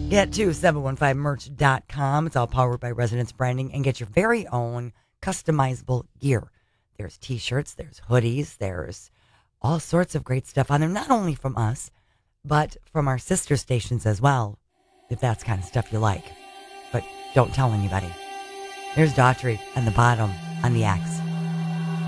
Get to 715merch.com. It's all powered by Resonance Branding, and get your very own customizable gear. There's t-shirts, there's hoodies, there's all sorts of great stuff on there, not only from us, but from our sister stations as well, if that's kind of stuff you like. But don't tell anybody. There's Daughtry and the bottom on the X.